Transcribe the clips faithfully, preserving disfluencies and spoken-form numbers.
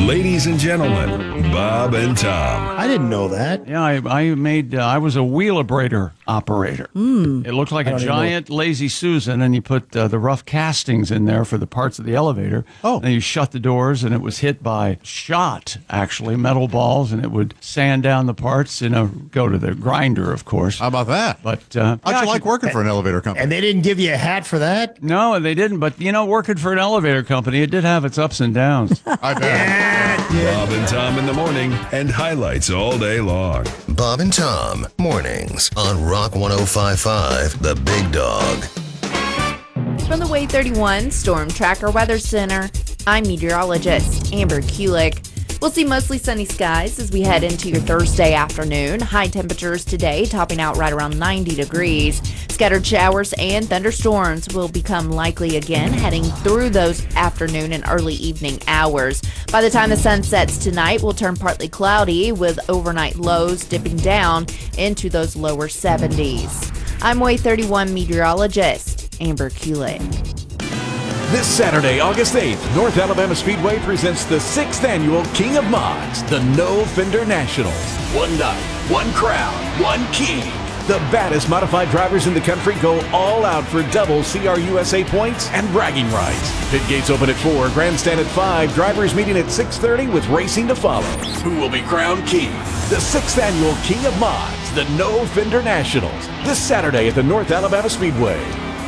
Ladies and gentlemen, Bob and Tom. I didn't know that. Yeah, I, I made. Uh, I was a wheelabrator operator. Mm. It looked like I a don't even giant lazy Susan, and you put uh, the rough castings in there for the parts of the elevator. Oh. And you shut the doors, and it was hit by shot, actually, metal balls, and it would sand down the parts. You know, go to the grinder, of course. How about that? But uh, How'd yeah, you I like could- working for an elevator company? And they didn't give you a hat for that? No, they didn't. But you know, working for an elevator company, it did have its ups and downs. I bet. Bob and Tom in the morning and highlights all day long. Bob and Tom, mornings on Rock one oh five point five, The Big Dog. From the Wave thirty-one Storm Tracker Weather Center, I'm meteorologist Amber Kulik. We'll see mostly sunny skies as we head into your Thursday afternoon. High temperatures today topping out right around ninety degrees. Scattered showers and thunderstorms will become likely again heading through those afternoon and early evening hours. By the time the sun sets tonight, we'll turn partly cloudy with overnight lows dipping down into those lower seventies. I'm Wave thirty-one meteorologist Amber Kulik. This Saturday, August eighth, North Alabama Speedway presents the sixth annual King of Mods, the No Fender Nationals. One night, one crowd, one king. The baddest modified drivers in the country go all out for double C R U S A points and bragging rights. Pit gates open at four, grandstand at five, drivers meeting at six thirty with racing to follow. Who will be crowned king? The sixth annual King of Mods, the No Fender Nationals. This Saturday at the North Alabama Speedway.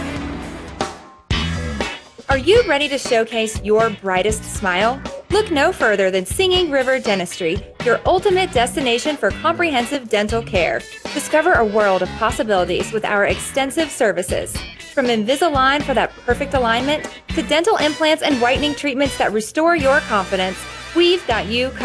Are you ready to showcase your brightest smile? Look no further than Singing River Dentistry, your ultimate destination for comprehensive dental care. Discover a world of possibilities with our extensive services. From Invisalign for that perfect alignment to dental implants and whitening treatments that restore your confidence, we've got you covered.